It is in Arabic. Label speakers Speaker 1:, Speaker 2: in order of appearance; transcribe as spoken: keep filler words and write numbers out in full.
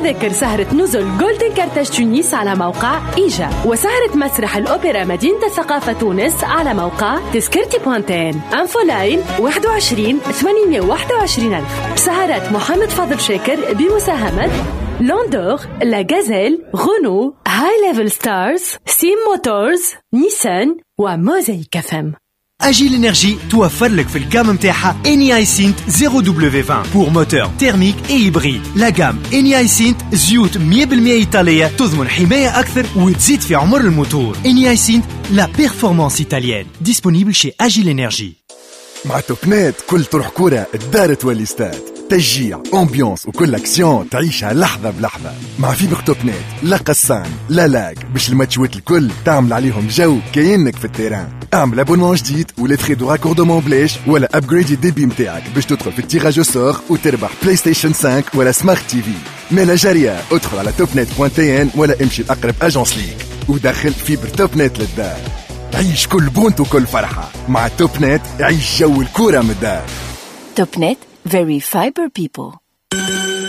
Speaker 1: تذاكر سهرة نزل جولدن كارتاج تونس على موقع إيجا، وسهرة مسرح الأوبرا مدينة الثقافة تونس على موقع تذكرتي بوانتين. أنفو لاين واحد وعشرين ثمانمائة وواحد وعشرين ألف. سهرات محمد فاضل شاكر بمساهمة لوندور، لا غازيل، غونو، هاي ليفل ستارز، سيم موتورز، نيسان وموزايك فم.
Speaker 2: أجيل إنرجي توفر لك في الجام متاعها إني هايسنت زيرو دبليو عشرين pour moteur thermique et hybride. لا جام إني هايسنت زيوت مية بالمية إيطالية تضمن حماية أكثر وتزيد في عمر الموتور. إني هايسنت لا بيرفورمانس إيطاليenne. disponible chez أجيل إنرجي.
Speaker 3: مع توبنات كل طرح كورة الدار تولي استاد، تشجيع، امبيونس وكل اكسيون تعيشها لحظة بلحظة. مع فيبر توبنات لا قصان لا لاج باش الماتشوات الكل تعمل عليهم جو كأنك في التيران. اعمل ابونمون جديد ولا تخي دو راكوردومون بلاش ولا ابجريد الديبي متاعك باش تدخل في التيراج سور وتربح بلاي ستيشن خمسة ولا سمارت تي في. مالا جارية، ادخل على توبنات بوان تي ان ولا امشي لأقرب اجونس ليك ودخل فيبر توبنات للدار. عيش كل بونت وكل فرحة مع توبنات. عيش جو الكورة من الدار.
Speaker 4: توبنت very fiber people.